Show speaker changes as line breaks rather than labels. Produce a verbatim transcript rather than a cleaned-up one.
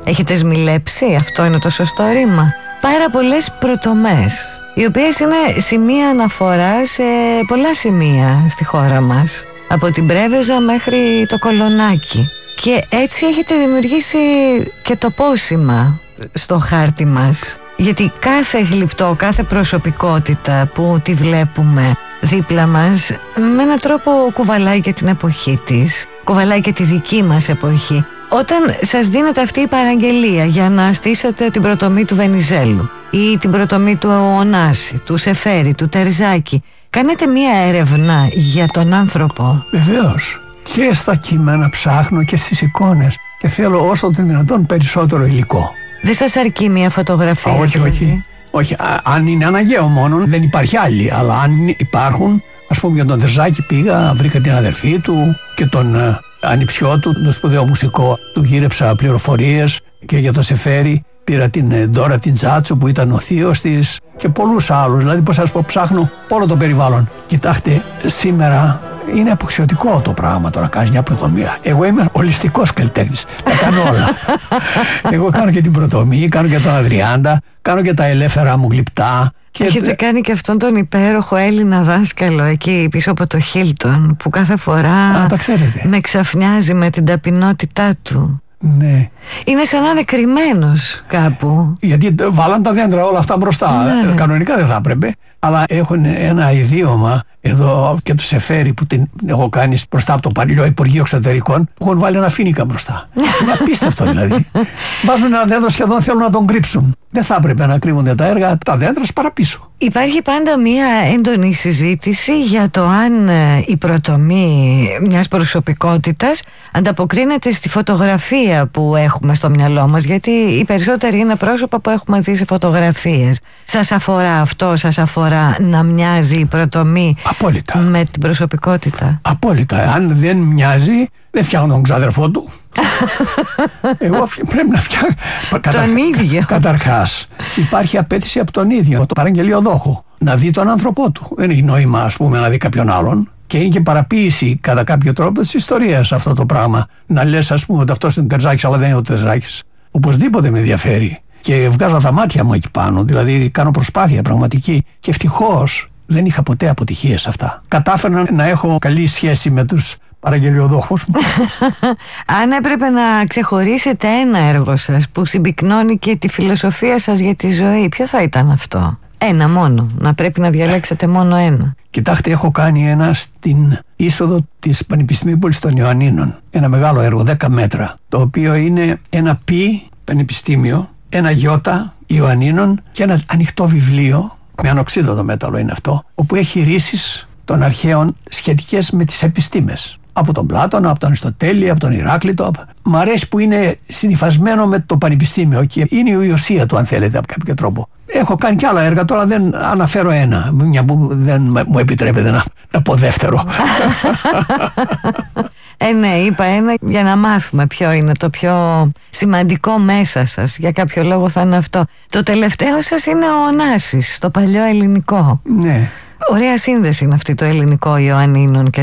Έχετε σμιλέψει, αυτό είναι το σωστό ρήμα? Πάρα πολλές πρωτομές, οι οποίες είναι σημεία αναφορά σε πολλά σημεία στη χώρα μας, από την Πρέβεζα μέχρι το Κολονάκι. Και έτσι έχετε δημιουργήσει και τοπόσημα στο χάρτη μας, γιατί κάθε γλυπτό, κάθε προσωπικότητα που τη βλέπουμε δίπλα μας με έναν τρόπο κουβαλάει και την εποχή της, κουβαλάει και τη δική μας εποχή. Όταν σας δίνεται αυτή η παραγγελία για να στήσετε την πρωτομή του Βενιζέλου ή την πρωτομή του Ωνάση, του Σεφέρη, του Τερζάκη, κάνετε μία έρευνα για τον άνθρωπο?
Βεβαίως. Και στα κείμενα ψάχνω και στις εικόνες και θέλω όσο το δυνατόν περισσότερο υλικό.
Δεν σας αρκεί μία φωτογραφία?
Α, όχι, όχι. όχι. Α, αν είναι αναγκαίο μόνο, δεν υπάρχει άλλη. Αλλά αν υπάρχουν, ας πούμε για τον Τερζάκη πήγα, βρήκα την αδερφή του και τον ε, ανιψιό του, τον σπουδαίο μουσικό, του γύρεψα πληροφορίες, και για τον Σεφέρη πήρα την ε, Ντόρα την Τζάτσο που ήταν ο θείος της και πολλούς άλλους. Δηλαδή, πώς σας πω, ψάχνω όλο το περιβάλλον. Κοιτάξτε, σήμερα είναι αποξιωτικό το πράγμα το να κάνεις μια πρωτομία. Εγώ είμαι ολιστικός καλλιτέχνης. Τα κάνω όλα. Εγώ κάνω και την πρωτομή, κάνω και τον Αδριάντα, κάνω και τα ελεύθερα μου γλυπτά. Και
έχετε
τε...
κάνει και αυτόν τον υπέροχο Έλληνα δάσκαλο εκεί πίσω από το Χίλτον, που κάθε φορά
Α, τα ξέρετε.
με ξαφνιάζει με την ταπεινότητά του.
Ναι.
Είναι σαν να είναι κρυμμένος κάπου.
Γιατί βάλαν τα δέντρα όλα αυτά μπροστά.
Ναι.
Κανονικά δεν θα έπρεπε. Αλλά έχουν ένα ιδίωμα εδώ και του Σεφέρη που την έχω κάνει μπροστά από το παλιό Υπουργείο Εξωτερικών. Έχουν βάλει ένα φοίνικα μπροστά. Είναι απίστευτο δηλαδή. Βάζουν ένα δέντρο, σχεδόν θέλουν να τον κρύψουν. Δεν θα έπρεπε να κρύβονται τα έργα, τα δέντρα παραπίσω.
Υπάρχει πάντα μία έντονη συζήτηση για το αν η πρωτομή μιας προσωπικότητας ανταποκρίνεται στη φωτογραφία που έχουμε στο μυαλό μας, γιατί οι περισσότεροι είναι πρόσωπα που έχουμε δει σε φωτογραφίες. Σας αφορά αυτό, σας αφορά να μοιάζει η πρωτομή
Απόλυτα.
με την προσωπικότητα?
Απόλυτα. Αν δεν μοιάζει, δεν φτιάχνω τον ξάδερφό του. Εγώ πρέπει να φτιάχνω
τον ίδιο.
Καταρχάς υπάρχει απέτηση από τον ίδιο, από τον παραγγελιοδόχο, να δει τον άνθρωπό του. Δεν έχει νόημα, ας πούμε, να δει κάποιον άλλον. Και είναι και παραποίηση κατά κάποιο τρόπο της ιστορίας αυτό το πράγμα. Να λες, ας πούμε, ότι αυτός είναι ο Τερζάκης, αλλά δεν είναι ο Τερζάκης. Οπωσδήποτε με ενδιαφέρει. Και βγάζω τα μάτια μου εκεί πάνω. Δηλαδή κάνω προσπάθεια πραγματική. Και ευτυχώς δεν είχα ποτέ αποτυχίες σε αυτά. Κατάφερα να έχω καλή σχέση με τους παραγγελιοδόχους μου.
Αν έπρεπε να ξεχωρίσετε ένα έργο σας που συμπυκνώνει και τη φιλοσοφία σας για τη ζωή, ποιο θα ήταν αυτό? Ένα μόνο, να πρέπει να διαλέξετε μόνο ένα.
Κοιτάξτε, έχω κάνει ένα στην είσοδο της Πανεπιστημίου Πόλης των Ιωαννίνων. Ένα μεγάλο έργο, δέκα μέτρα, το οποίο είναι ένα π πανεπιστήμιο, ένα Ι Ιωαννίνων και ένα ανοιχτό βιβλίο, με ανοξίδωτο μέταλλο είναι αυτό, όπου έχει ρίσεις των αρχαίων σχετικές με τις επιστήμες. Από τον Πλάτωνα, από τον Αριστοτέλη, από τον Ηράκλειτο. Μ' αρέσει που είναι συνυφασμένο με το πανεπιστήμιο και είναι η ουσία του, αν θέλετε, από κάποιο τρόπο. Έχω κάνει και άλλα έργα, τώρα δεν αναφέρω ένα, μια που δεν μου επιτρέπεται να, να πω δεύτερο.
Ε, ναι, είπα ένα για να μάθουμε ποιο είναι το πιο σημαντικό μέσα σας. Για κάποιο λόγο θα είναι αυτό. Το τελευταίο σας είναι ο Ωνάσης, στο παλιό ελληνικό.
Ναι.
Ωραία σύνδεση είναι αυτή, το ελληνικό Ιωαννίνων και